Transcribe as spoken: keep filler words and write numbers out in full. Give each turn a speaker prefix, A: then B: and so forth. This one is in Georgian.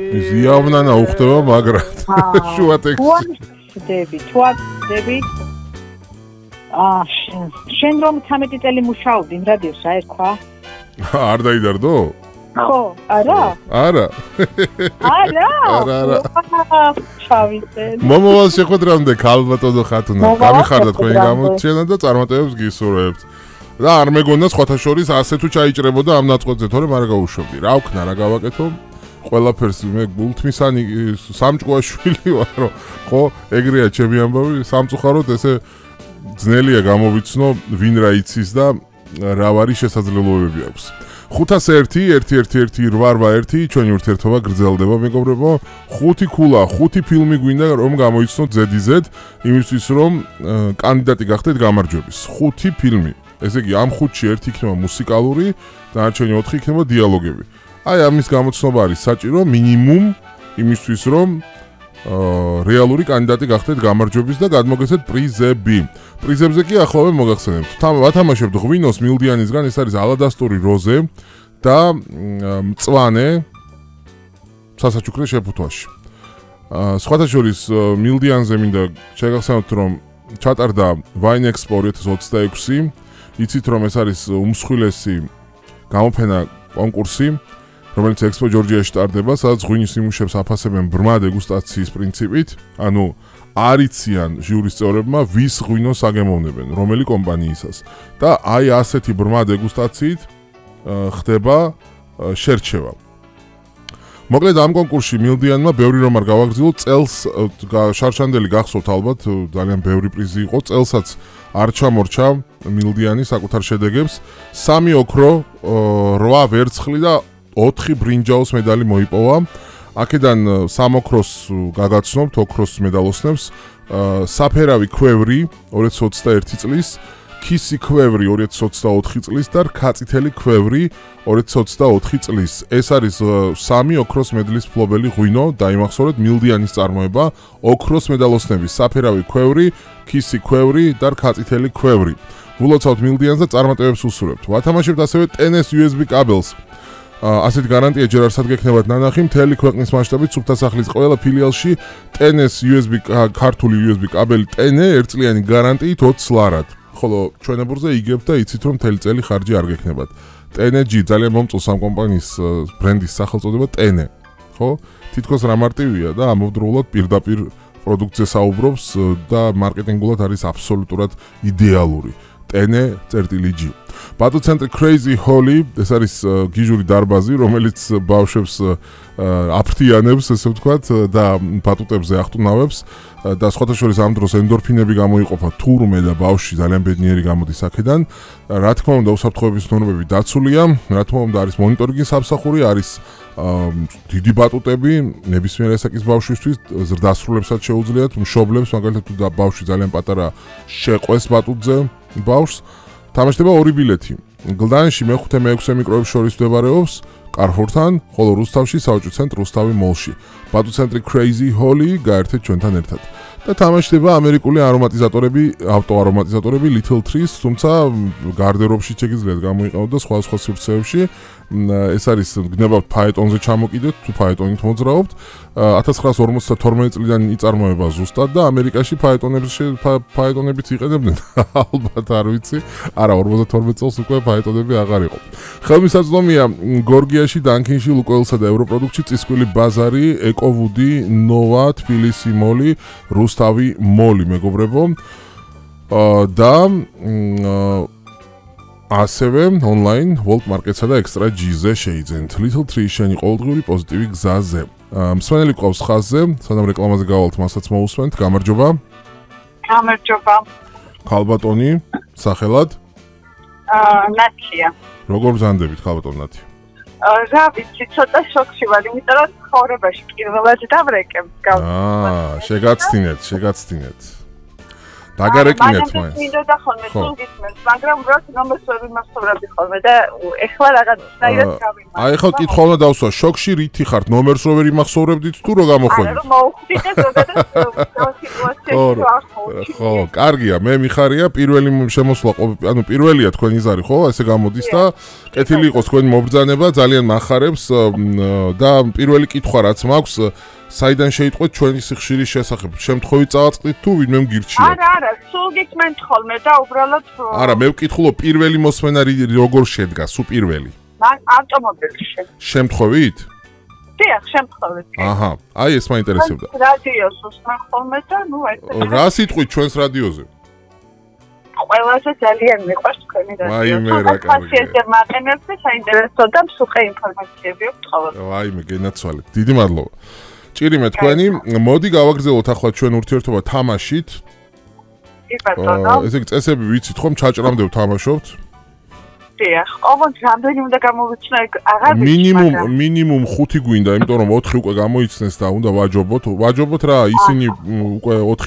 A: ზიავნანა უხდება მაგრად. შუა ტექსტი.
B: დები, თვადები. აა შენ რომ თამეტი წელი მუშაობდი რადიოს რა ერქვა?
A: არ დაიდარდო?
B: ხო, არა?
A: არა.
B: არა?
A: არა.
B: ჩავიწერ.
A: მომავალ შეხვედრამდე ქალბატონო ხათუნა, გამიხარდა თქვენი გამოჩენა და წარმატებებს გისურვებთ. და არ მეგონა სხვათა შორის ასე თუ ჩაიჭრებოდა ამ ნაწყვეტზე, თორემ არ გაუშვებდი. რა ვქნა, რა გავაკეთო? ყველაფერს მე გულთმისანი სამჭკუაშვილი ვარო, ხო? ეგრეა ჩემი ამბავი, სამწუხაროდ ესე ძნელია გამოვიცნო ვინ რა იცის და რა ვარი შესაძლებლობები აქვს. ხუთას ერთი, ერთი ერთი ერთი რვა ერთი ჩვენი ურთიერთობა გრძელდება მეგობრებო. ხუთი ქულა, ხუთი ფილმი გვინდა რომ გამოიცნოთ ზედიზედ, იმისთვის რომ კანდიდატი გახდეთ გამარჯვების. ხუთი ფილმი. ესე იგი ამ ხუთში ერთი იქნება მუსიკალური, დანარჩენი ოთხი იქნება დიალოგები. აი ამის გამოცნობა არის საჭირო მინიმუმ იმისთვის რომ რეალური კანდიდატი გახდეთ გამარჯვების და გადმოგეცეთ პრიზები. პრიზებზე კი ახლავე მოგახსენებთ. ვათამაშებთ ღვინოს მილდიანისგან, ეს არის ალადასტური როზე და მწვანე სასაჩუქრე შეფუთვაში. სხვათა შორის მილდიანზე მინდა შეგახსენოთ რომ ჩატარდა Wine Expo ორი ათას ოცდაექვსი. იცით რომ ეს არის უმსხვილესი გამოფენა კონკურსი, რომელიც ექსპო ჯორჯიაში ტარდება, სადაც ღვინის ნიმუშებს აფასებენ ბრმა დეგუსტაციის პრინციპით, ანუ არ იციან ჟიურის წევრებმა ვის ღვინოს აგემოვნებენ, რომელი კომპანიისას. და აი ასეთი ბრმა დეგუსტაციით ხდება შერჩევა. მოკლედ ამ კონკურსში მილდიანმა ბევრი რომ არ გავაგრძელო, წელს შარშანდელი გახსოვთ ალბათ, ძალიან ბევრი პრიზი იყო, წელსაც არ ჩამორჩა მილდიანი საკუთარ შედეგებს, სამი ოქრო, რვა ვერცხლი და ოთხი ბრინჯაოს медали მოიპოვა. აქედან სამ ოქროს გაგაცნობთ, ოქროს медалოსნებს, საფერავი ქვევრი ორი ათას ოცდაერთი წლის, ქისი ქვევრი ორი ათას ოცდაოთხი წლის და რქაწითელი ქვევრი ორი ათას ოცდაოთხი წლის. ეს არის სამი ოქროს მედლის ფლობელი ღვინო, დაიმახსოვრეთ მილდიანის წარმოება, ოქროს медалოსნების, საფერავი ქვევრი, ქისი ქვევრი და რქაწითელი ქვევრი. ულოცავთ მილდიანს და წარმატებებს უსურვებთ. ვათამაშებთ ასევე ტენეს იუ ეს ბი კაბელს. ასეთ გარანტია ჯერ არ სადგექნებათ ნანახი, მთელი ქვეყნის მასშტაბით სუფთასახლის ყველა ფილიალში ტენეს იუ ეს ბი ქართული იუ ეს ბი კაბელი ტენე ერთწლიანი გარანტიით ოცს ლარად. ხოლო ჩვენებურზე იგებთ და იცით რომ მთელი წელი ხარჯი არ გექნებათ. ტენე ჯი ძალიან მომწონს ამ კომპანიის ბრენდის სახელწოდება ტენე. ხო? თითქოს რა მარტივია და ამავდროულად პირდაპირ პროდუქტზე საუბრობს და მარკეტინგულად არის აბსოლუტურად იდეალური. ტენე წერტილი ჯი. ბატუ ცენტრი Crazy Holly, ეს არის გიჟური დარბაზი, რომელიც ბავშვებს აფრთიანებს, ესე ვთქვათ, და ბატუტებზე ახტუნავებს და სხვათა შორის ამ დროს ენდორფინები გამოიყოფა თურმე და ბავშვი ძალიან ბედნიერი გამოდის აქედან. რა თქმა უნდა, უსაფრთხოების ნორმები დაცულია, რა თქმა უნდა, არის მონიტორინგის სამსახური, არის დიდი ბატუტები, ნებისმიერ ასაკის ბავშვისთვის ზრდასრულებსაც შეუძლიათ, მშობლებს, მაგალითად თუ ბავშვი ძალიან პატარა შეყვეს ბატუტზე ბავშვს, თამაშდება ორი ბილეთი. გლდანში მეხუთე მეექვსე მიკროებს შორის მდებარეობს კარფორთან, ხოლო რუსთავში საუჭო ცენტრ რუსთავი მოლში. ბატუ ცენტრი Crazy Holly გაერთეთ ჩვენთან ერთად. და თამაშდება ამერიკული არომატიზატორები, ავტოარომატიზატორები Little Trees, თუმცა გარდერობში შეგიძლიათ გამოიყენოთ და სხვა სხვა სივრცეებში. ეს არის გნებავთ ფაეტონზე ჩამოკიდეთ, თუ ფაეტონით მოძრაობთ. ათას ცხრაასი ორმოცდათორმეტი წლიდან იწარმოება ზუსტად და ამერიკაში ფაეტონებს ფაეტონებიც იყენებდნენ. ალბათ არ ვიცი. არა, ორმოცდათორმეტ წელს უკვე ფაეტონები აღარ იყო. ხელმისაწვდომია გორგიაში, დანქინში, ლუკოილსა და ევროპროდუქტში, წისკვილი ბაზარი, ეკოვუდი, ნოვა, თბილისი მოლი, რუსთავი მოლი, მეგობრებო. და ასევე ონლაინ World Market-სა და Extra G-ზე შეიძენთ. Little Tree შენი ყოველდღიური პოზიტივი გზაზე. მსმენელი ყავს ხაზზე, სანამ რეკლამაზე გავალთ, მასაც მოусვენთ. გამარჯობა.
B: გამარჯობა.
A: ქალბატონი, სახელად?
B: აა, ნათია.
A: როგორ ბრძანდებით, ქალბატონ ნათი?
B: რა ვიცი, ცოტა შოქში ვარ, იმიტომ რომ ცხოვრებაში პირველად დავრეკებ გავს.
A: აა, შეგაცდინეთ, შეგაცდინეთ. დაგარეკინეთ მაინც.
B: მინდოდა ხოლმე თუ გისმენთ, მაგრამ რა ნომერს ვერ ვიმახსოვრებდი ხოლმე და ეხლა რაღაც საერთოდ გავიმახსოვრე.
A: აი ხო კითხვა უნდა დავსვა, შოქში რითი ხართ? ნომერს რო ვერ იმახსოვრებდით თუ რო გამოხვედით?
B: არა, რომ მოუხვდით და ზოგადად სიტუაციაში არ ხოვში.
A: ხო, კარგია, მე მიხარია პირველი შემოსვლა, ანუ პირველია თქვენი ზარი, ხო? ესე გამოდის და კეთილი იყოს თქვენი მობრძანება, ძალიან მახარებს და პირველი კითხვა რაც მაქვს, საიდან შეიტყვეთ ჩვენი სიხშირის შესახებ? შემთხვევით წავაწყდით თუ ვინმე მგირჩიათ?
B: არა, არა, სულ გიქმენ ხოლმე და უბრალოდ
A: არა, მე ვკითხულობ პირველი მოსმენა როგორ შედგა, სულ პირველი?
B: მან ავტომობილში.
A: შემთხვევით?
B: დიახ, შემთხვევით.
A: აჰა, აი ეს მაინტერესებდა.
B: რადიოს უსმენ ხოლმე და ნუ ეს
A: რა სიტყვით ჩვენს რადიოზე?
B: ყველაზე ძალიან მიყვარს თქვენი რადიო.
A: ვაიმე, რა კარგია.
B: ხასიათზე მაყენებს და საინტერესო და მსუყე ინფორმაციები აქვს ყოველდღე.
A: ვაიმე, გენაცვალეთ. დიდი მადლობა. ჭირიმე თქვენი, მოდი გავაგრძელოთ ახლა ჩვენ ურთიერთობა თამაშით.
B: კი ბატონო.
A: ესე იგი წესები ვიცით ხომ, ჩაჭრამდე ვთამაშობთ?
B: დიახ, ოღონდ რამდენი უნდა გამოვიჩნო, აღარ ვიცი.
A: მინიმუმ მინიმუმ ხუთი გვინდა, იმიტომ რომ ოთხი უკვე გამოიცნეს და უნდა ვაჯობოთ. ვაჯობოთ რა, ისინი უკვე ოთხი